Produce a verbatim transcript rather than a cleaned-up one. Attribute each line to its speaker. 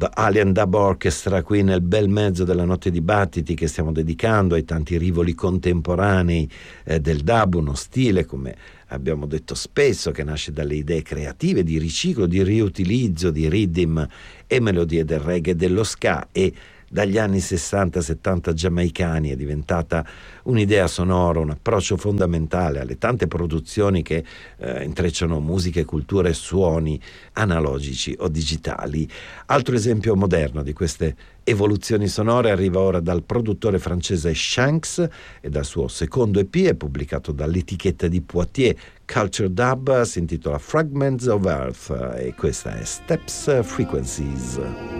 Speaker 1: The Alien Dub Orchestra, qui nel bel mezzo della notte dibattiti che stiamo dedicando ai tanti rivoli contemporanei eh, del dub, uno stile, come abbiamo detto spesso, che nasce dalle idee creative di riciclo, di riutilizzo di rhythm e melodie del reggae e dello ska, e dagli anni sessanta settanta giamaicani è diventata un'idea sonora, un approccio fondamentale alle tante produzioni che eh, intrecciano musiche, culture e suoni analogici o digitali. Altro esempio moderno di queste evoluzioni sonore arriva ora dal produttore francese Shanks e dal suo secondo E P, è pubblicato dall'etichetta di Poitiers Culture Dub, si intitola Fragments of Earth e questa è Steps Frequencies.